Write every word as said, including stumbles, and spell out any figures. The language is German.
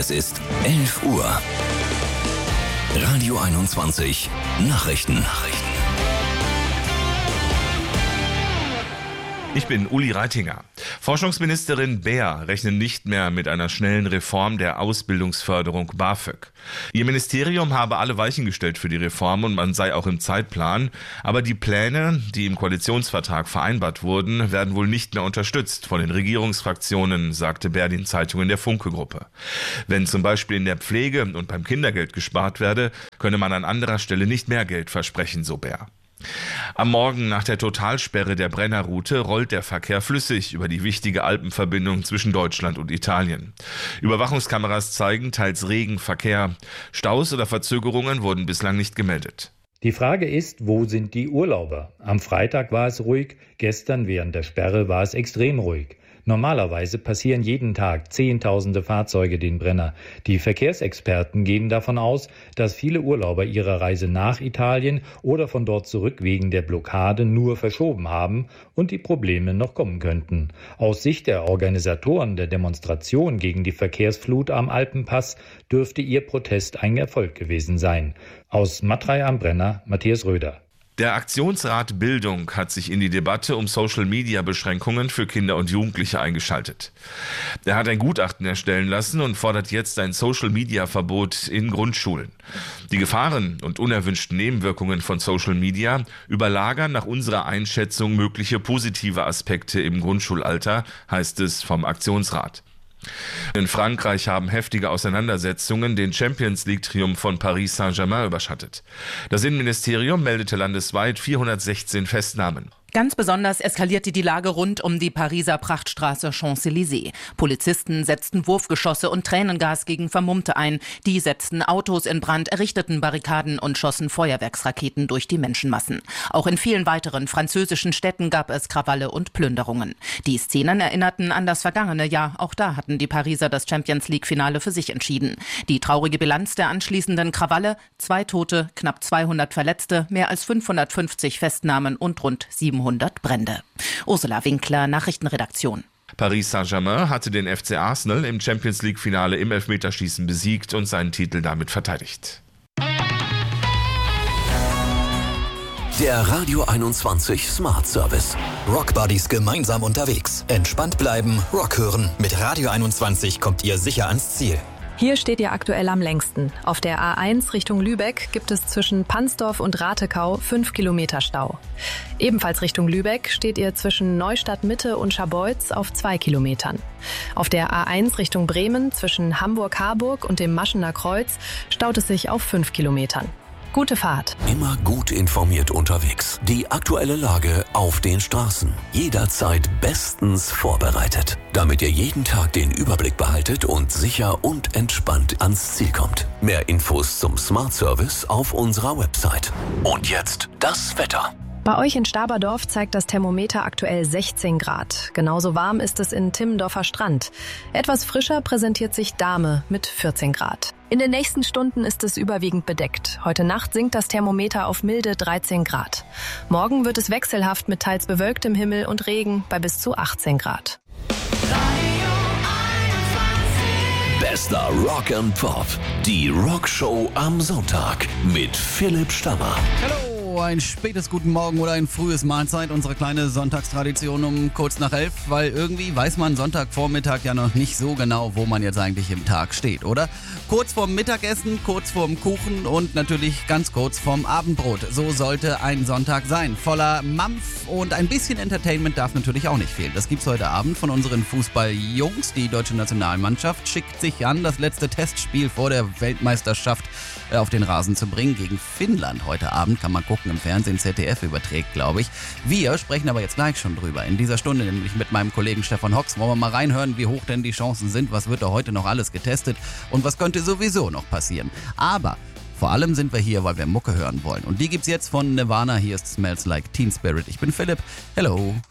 Es ist elf Uhr. Radio einundzwanzig Nachrichten. Nachrichten. Ich bin Uli Reitinger. Forschungsministerin Beer rechnet nicht mehr mit einer schnellen Reform der Ausbildungsförderung BAföG. Ihr Ministerium habe alle Weichen gestellt für die Reform und man sei auch im Zeitplan. Aber die Pläne, die im Koalitionsvertrag vereinbart wurden, werden wohl nicht mehr unterstützt von den Regierungsfraktionen, sagte Beer den Zeitungen der Funke-Gruppe. Wenn zum Beispiel in der Pflege und beim Kindergeld gespart werde, könne man an anderer Stelle nicht mehr Geld versprechen, so Beer. Am Morgen nach der Totalsperre der Brennerroute rollt der Verkehr flüssig über die wichtige Alpenverbindung zwischen Deutschland und Italien. Überwachungskameras zeigen teils regen Verkehr. Staus oder Verzögerungen wurden bislang nicht gemeldet. Die Frage ist, wo sind die Urlauber? Am Freitag war es ruhig, gestern während der Sperre war es extrem ruhig. Normalerweise passieren jeden Tag Zehntausende Fahrzeuge den Brenner. Die Verkehrsexperten gehen davon aus, dass viele Urlauber ihre Reise nach Italien oder von dort zurück wegen der Blockade nur verschoben haben und die Probleme noch kommen könnten. Aus Sicht der Organisatoren der Demonstration gegen die Verkehrsflut am Alpenpass dürfte ihr Protest ein Erfolg gewesen sein. Aus Matrei am Brenner, Matthias Röder. Der Aktionsrat Bildung hat sich in die Debatte um Social-Media-Beschränkungen für Kinder und Jugendliche eingeschaltet. Er hat ein Gutachten erstellen lassen und fordert jetzt ein Social-Media-Verbot in Grundschulen. Die Gefahren und unerwünschten Nebenwirkungen von Social-Media überlagern nach unserer Einschätzung mögliche positive Aspekte im Grundschulalter, heißt es vom Aktionsrat. In Frankreich haben heftige Auseinandersetzungen den Champions-League-Triumph von Paris Saint-Germain überschattet. Das Innenministerium meldete landesweit vierhundertsechzehn Festnahmen. Ganz besonders eskalierte die Lage rund um die Pariser Prachtstraße Champs-Élysées. Polizisten setzten Wurfgeschosse und Tränengas gegen Vermummte ein. Die setzten Autos in Brand, errichteten Barrikaden und schossen Feuerwerksraketen durch die Menschenmassen. Auch in vielen weiteren französischen Städten gab es Krawalle und Plünderungen. Die Szenen erinnerten an das vergangene Jahr. Auch da hatten die Pariser das Champions-League-Finale für sich entschieden. Die traurige Bilanz der anschließenden Krawalle: zwei Tote, knapp zweihundert Verletzte, mehr als fünfhundertfünfzig Festnahmen und rund siebenhundert Brände. Ursula Winkler, Nachrichtenredaktion. Paris Saint-Germain hatte den F C Arsenal im Champions-League-Finale im Elfmeterschießen besiegt und seinen Titel damit verteidigt. Der Radio einundzwanzig Smart Service. Rock Buddies gemeinsam unterwegs. Entspannt bleiben, Rock hören. Mit Radio einundzwanzig kommt ihr sicher ans Ziel. Hier steht ihr aktuell am längsten. Auf der A eins Richtung Lübeck gibt es zwischen Pansdorf und Ratekau fünf Kilometer Stau. Ebenfalls Richtung Lübeck steht ihr zwischen Neustadt Mitte und Scharbeutz auf zwei Kilometern. Auf der A eins Richtung Bremen zwischen Hamburg-Harburg und dem Maschener Kreuz staut es sich auf fünf Kilometern. Gute Fahrt. Immer gut informiert unterwegs. Die aktuelle Lage auf den Straßen. Jederzeit bestens vorbereitet. Damit ihr jeden Tag den Überblick behaltet und sicher und entspannt ans Ziel kommt. Mehr Infos zum Smart Service auf unserer Website. Und jetzt das Wetter. Bei euch in Staberdorf zeigt das Thermometer aktuell sechzehn Grad. Genauso warm ist es in Timmendorfer Strand. Etwas frischer präsentiert sich Dahme mit vierzehn Grad. In den nächsten Stunden ist es überwiegend bedeckt. Heute Nacht sinkt das Thermometer auf milde dreizehn Grad. Morgen wird es wechselhaft mit teils bewölktem Himmel und Regen bei bis zu achtzehn Grad. Bester Rock and Pop. Die Rockshow am Sonntag mit Philipp Stammer. Hallo, ein spätes Guten Morgen oder ein frühes Mahlzeit, unsere kleine Sonntagstradition um kurz nach elf, weil irgendwie weiß man Sonntagvormittag ja noch nicht so genau, wo man jetzt eigentlich im Tag steht, oder? Kurz vorm Mittagessen, kurz vorm Kuchen und natürlich ganz kurz vorm Abendbrot. So sollte ein Sonntag sein. Voller Mampf und ein bisschen Entertainment darf natürlich auch nicht fehlen. Das gibt's heute Abend von unseren Fußballjungs. Die deutsche Nationalmannschaft schickt sich an, das letzte Testspiel vor der Weltmeisterschaft auf den Rasen zu bringen gegen Finnland. Heute Abend kann man gucken im Fernsehen, Z D F überträgt, glaube ich. Wir sprechen aber jetzt gleich schon drüber. In dieser Stunde nämlich mit meinem Kollegen Stefan Hox. Wollen wir mal reinhören, wie hoch denn die Chancen sind, was wird da heute noch alles getestet und was könnte sowieso noch passieren. Aber vor allem sind wir hier, weil wir Mucke hören wollen. Und die gibt's jetzt von Nirvana. Hier ist Smells Like Teen Spirit. Ich bin Philipp. Hello.